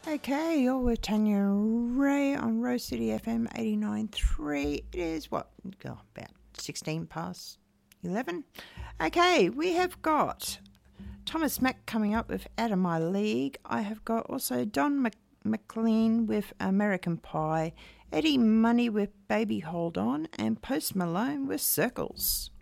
Okay, you're with Tanya Ray on Rose City FM 89.3. It is about 16 past 11. Okay, we have got Thomas Mack coming up with Out of My League. I have got also Don McLean with American Pie, Eddie Money with Baby Hold On, and Post Malone with Circles.